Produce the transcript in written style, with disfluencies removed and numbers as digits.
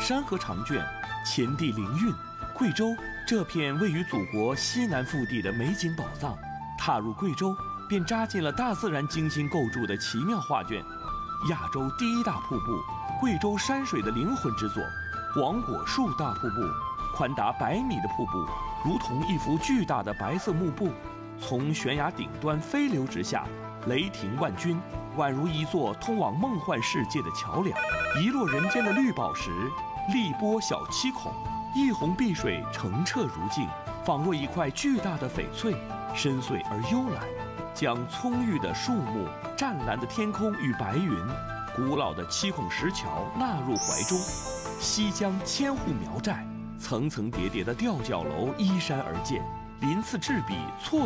山河长卷，前地灵韵。贵州这片位于祖国西南腹地的美景宝藏，踏入贵州便扎进了大自然精心构筑的奇妙画卷。亚洲第一大瀑布，贵州山水的灵魂之作——黄果树大瀑布，宽达100米的瀑布，如同一幅巨大的白色幕布，从悬崖顶端飞流直下，雷霆万钧，宛如一座通往梦幻世界的桥梁。遗落人间的绿宝石，荔波小七孔，一泓碧水澄澈如镜，仿若一块巨大的翡翠，深邃而幽蓝，将葱郁的树木、湛蓝的天空与白云、古老的七孔石桥纳入怀中。西江千户苗寨，层层叠叠的吊脚楼依山而建，鳞次栉比，错